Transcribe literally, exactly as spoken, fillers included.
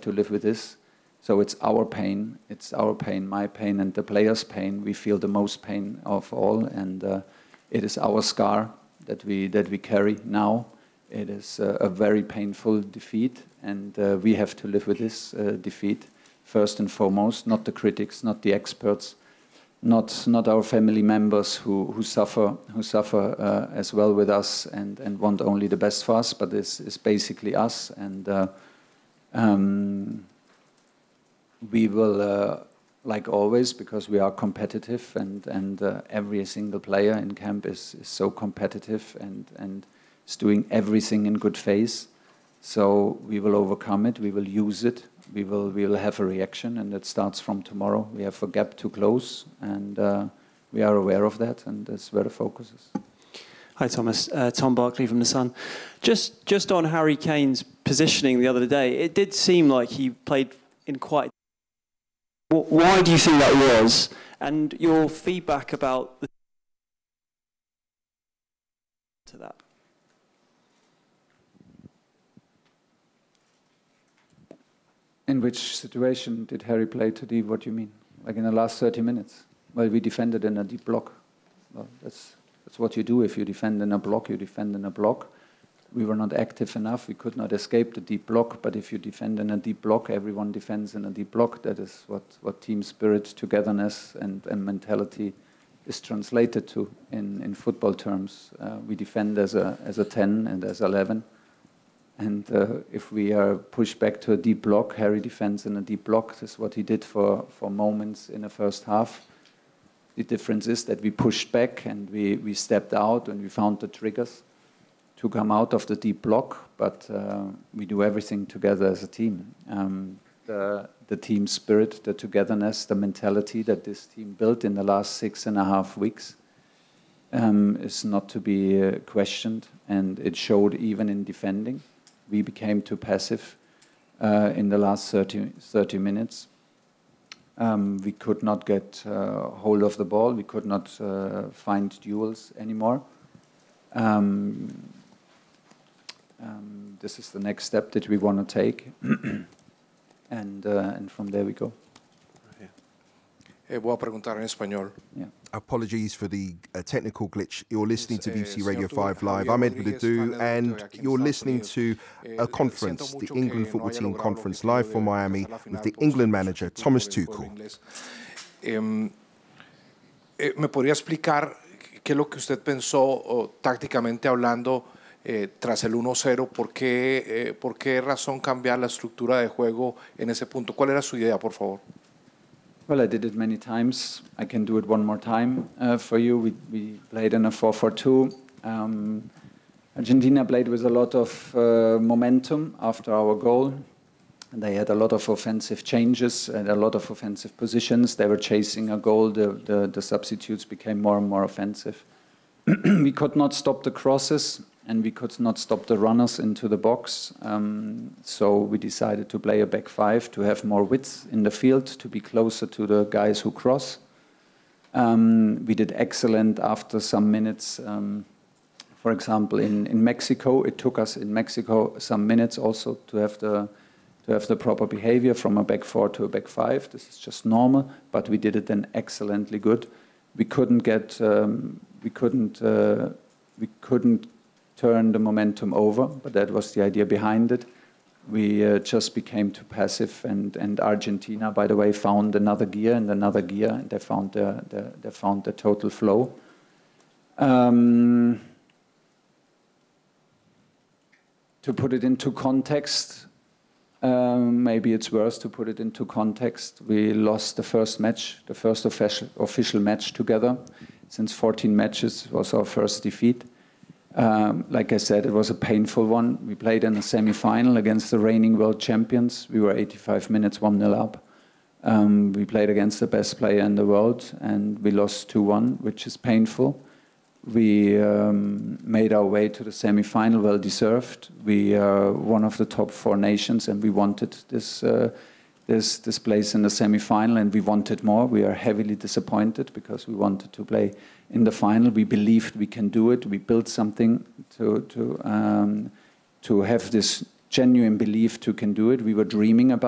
to live with this. So it's our pain, it's our pain, my pain, and the players' pain. We feel the most pain of all, and uh, it is our scar that we that we carry now. It is uh, a very painful defeat, and uh, we have to live with this uh, defeat first and foremost. Not the critics, not the experts, not not our family members who who suffer who suffer uh, as well with us and and want only the best for us. But this is basically us, and uh, um, we will. Uh, Like always, because we are competitive, and and uh, every single player in camp is, is so competitive and and is doing everything in good faith. So we will overcome it. We will use it. We will we will have a reaction, and it starts from tomorrow. We have a gap to close, and uh, we are aware of that, and that's where the focus is. Hi, Thomas. Uh, Tom Barkley from The Sun. Just just on Harry Kane's positioning the other day, it did seem like he played in quite. Why do you think that was? And your feedback about the to that? In which situation did Harry play to deep? What do you mean? Like in the last thirty minutes? Well, we defended in a deep block. Well, that's that's what you do. If you defend in a block, you defend in a block. We were not active enough. We could not escape the deep block. But if you defend in a deep block, everyone defends in a deep block. That is what, what team spirit, togetherness, and, and mentality is translated to in, in football terms. Uh, we defend as a as a ten and as eleven. And uh, if we are pushed back to a deep block, Harry defends in a deep block. This is what he did for, for moments in the first half. The difference is that we pushed back and we, we stepped out and we found the triggers to come out of the deep block, but uh, we do everything together as a team. Um, the, the team spirit, the togetherness, the mentality that this team built in the last six and a half weeks um, is not to be uh, questioned, and it showed even in defending. We became too passive uh, in the last thirty, thirty minutes. Um, we could not get uh, hold of the ball. We could not uh, find duels anymore. Um, Um, this is the next step that we want to take, and uh, and from there we go. Eh, voy a preguntar en español. Yeah. Apologies for the uh, technical glitch. You're listening to B B C Radio five Live. Javier I'm Ed Rodríguez, Bidou, fan del and Deportivo aquí en you're Estados listening Unidos. to Eh, a siento conference, mucho the que England no football haya team logrado conference, el live objetivo from de Miami pasar a la final with the por England su- manager, su Thomas club por el Tuchel. pueblo inglés. Em, eh, ¿Me podría explicar qué es lo que usted pensó o, tácticamente hablando eh, tras el uno cero? ¿Por qué, eh, ¿Por qué razón cambiar la estructura de juego en ese punto? ¿Cuál era su idea, por favor? Well, I did it many times. I can do it one more time uh, for you. We, we played in a four four two. Um, Argentina played with a lot of uh, momentum after our goal. And they had a lot of offensive changes and a lot of offensive positions. They were chasing a goal. The, the, the substitutes became more and more offensive. We could not stop the crosses, and we could not stop the runners into the box. Um, so we decided to play a back five, to have more width in the field, to be closer to the guys who cross. Um, we did excellent after some minutes. Um, for example, in, in Mexico, it took us in Mexico some minutes also to have the to have the proper behavior from a back four to a back five. This is just normal, but we did it then excellently good. We couldn't get, um, we couldn't, uh, we couldn't turn the momentum over, but that was the idea behind it. We uh, just became too passive, and, and Argentina, by the way, found another gear and another gear, and they found the, the they found the total flow. Um, to put it into context. Um, maybe it's worse to put it into context. We lost the first match, the first official, official match together. Since fourteen matches, it was our first defeat. Um, like I said, it was a painful one. We played in a semi-final against the reigning world champions. We were eighty-five minutes, one nil up. Um, we played against the best player in the world, and we lost two one, which is painful. We um, made our way to the semi-final, well deserved. We are one of the top four nations, and we wanted this, uh, this, this place in the semi-final, and we wanted more. We are heavily disappointed because we wanted to play in the final. We believed we can do it. We built something to, to, um, to have this genuine belief to can do it. We were dreaming about